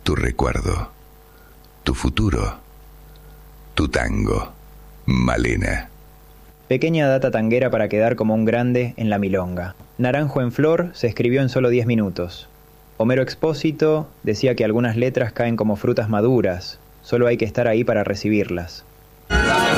tu recuerdo, tu futuro, tu tango, Malena. Pequeña data tanguera para quedar como un grande en la milonga. Naranjo en flor se escribió en solo 10 minutos. Homero Expósito decía que algunas letras caen como frutas maduras, solo hay que estar ahí para recibirlas.